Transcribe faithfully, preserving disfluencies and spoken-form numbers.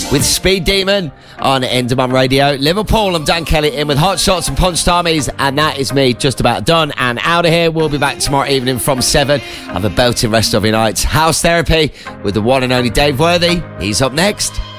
with Speed Demon on Endemol Radio. Liverpool, I'm Dan Kelly in with Hot Shots and Punch Tommies, and that is me just about done and out of here. We'll be back tomorrow evening from seven. Have a belting rest of your nights. House Therapy with the one and only Dave Worthy. He's up next.